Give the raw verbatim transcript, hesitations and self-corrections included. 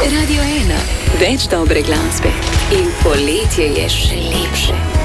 Radio ena. Več dobre glasbe in poletje je še lepše.